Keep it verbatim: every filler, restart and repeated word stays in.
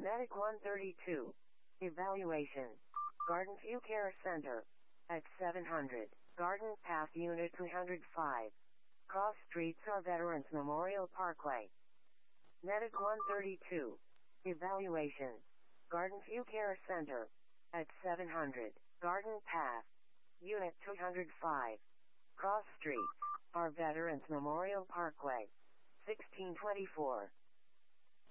Medic one thirty-two. Evaluation. Garden View Care Center. At seven hundred. Garden Path Unit three hundred five. Cross Streets or Veterans Memorial Parkway. Medic one thirty-two. Evaluation. Garden View Care Center. At seven hundred. Garden Path. Unit two hundred five. Cross Streets or Veterans Memorial Parkway. sixteen twenty-four.